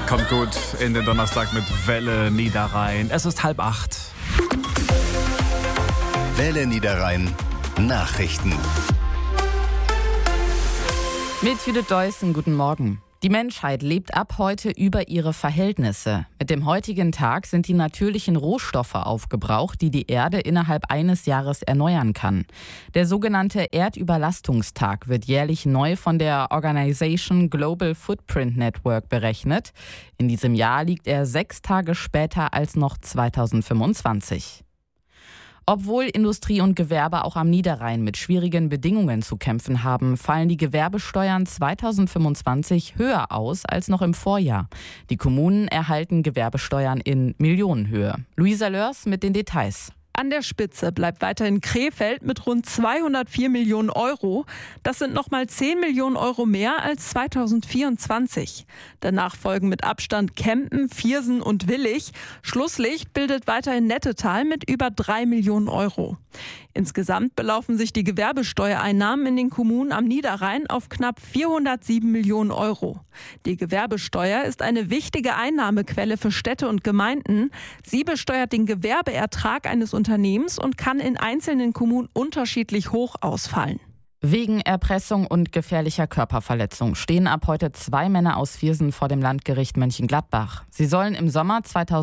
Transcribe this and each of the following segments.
Kommt gut in den Donnerstag mit Welle Niederrhein. Es ist 7:30. Welle Niederrhein Nachrichten. Mit Judith Deussen, guten Morgen. Die Menschheit lebt ab heute über ihre Verhältnisse. Mit dem heutigen Tag sind die natürlichen Rohstoffe aufgebraucht, die die Erde innerhalb eines Jahres erneuern kann. Der sogenannte Erdüberlastungstag wird jährlich neu von der Organisation Global Footprint Network berechnet. In diesem Jahr liegt er 6 Tage später als noch 2025. Obwohl Industrie und Gewerbe auch am Niederrhein mit schwierigen Bedingungen zu kämpfen haben, fallen die Gewerbesteuern 2025 höher aus als noch im Vorjahr. Die Kommunen erhalten Gewerbesteuern in Millionenhöhe. Luisa Lörs mit den Details. An der Spitze bleibt weiterhin Krefeld mit rund 204 Millionen Euro. Das sind nochmal 10 Millionen Euro mehr als 2024. Danach folgen mit Abstand Kempen, Viersen und Willich. Schlusslicht bildet weiterhin Nettetal mit über 3 Millionen Euro. Insgesamt belaufen sich die Gewerbesteuereinnahmen in den Kommunen am Niederrhein auf knapp 407 Millionen Euro. Die Gewerbesteuer ist eine wichtige Einnahmequelle für Städte und Gemeinden. Sie besteuert den Gewerbeertrag eines Unternehmens und kann in einzelnen Kommunen unterschiedlich hoch ausfallen. Wegen Erpressung und gefährlicher Körperverletzung stehen ab heute 2 Männer aus Viersen vor dem Landgericht Mönchengladbach. Sie sollen im Sommer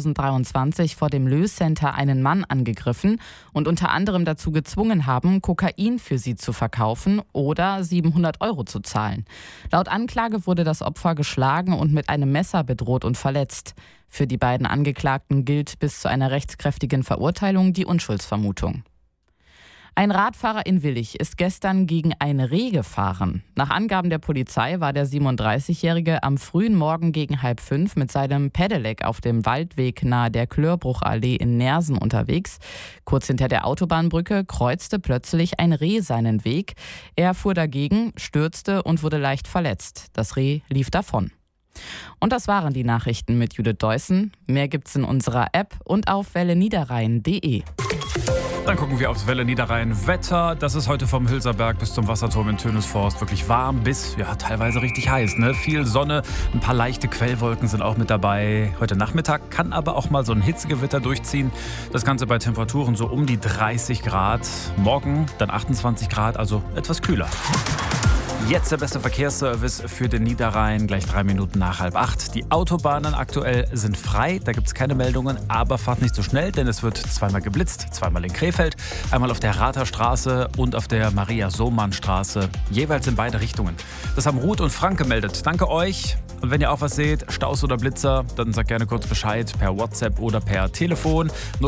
2023 vor dem Löh-Center einen Mann angegriffen und unter anderem dazu gezwungen haben, Kokain für sie zu verkaufen oder 700 Euro zu zahlen. Laut Anklage wurde das Opfer geschlagen und mit einem Messer bedroht und verletzt. Für die beiden Angeklagten gilt bis zu einer rechtskräftigen Verurteilung die Unschuldsvermutung. Ein Radfahrer in Willich ist gestern gegen ein Reh gefahren. Nach Angaben der Polizei war der 37-Jährige am frühen Morgen gegen 4:30 mit seinem Pedelec auf dem Waldweg nahe der Klörbruchallee in Neersen unterwegs. Kurz hinter der Autobahnbrücke kreuzte plötzlich ein Reh seinen Weg. Er fuhr dagegen, stürzte und wurde leicht verletzt. Das Reh lief davon. Und das waren die Nachrichten mit Judith Deussen. Mehr gibt's in unserer App und auf welleniederrhein.de. Dann gucken wir aufs Welle Niederrhein Wetter. Das ist heute vom Hülserberg bis zum Wasserturm in Tönisforst wirklich warm bis teilweise richtig heiß. Viel Sonne, ein paar leichte Quellwolken sind auch mit dabei. Heute Nachmittag kann aber auch mal so ein Hitzegewitter durchziehen. Das Ganze bei Temperaturen so um die 30 Grad. Morgen dann 28 Grad, also etwas kühler. Jetzt der beste Verkehrsservice für den Niederrhein, gleich 3 Minuten nach 7:30. Die Autobahnen aktuell sind frei, da gibt es keine Meldungen, aber fahrt nicht so schnell, denn es wird zweimal geblitzt, zweimal in Krefeld, einmal auf der Ratherstraße und auf der Maria-Sohmann-Straße, jeweils in beide Richtungen. Das haben Ruth und Frank gemeldet. Danke euch. Und wenn ihr auch was seht, Staus oder Blitzer, dann sagt gerne kurz Bescheid per WhatsApp oder per Telefon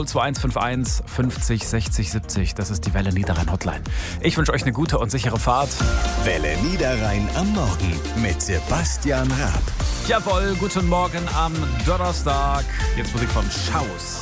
02151 50 60 70. Das ist die Welle Niederrhein Hotline. Ich wünsche euch eine gute und sichere Fahrt. Welle Niederrhein am Morgen mit Sebastian Raab. Jawohl, guten Morgen am Donnerstag. Jetzt Musik von Schaus.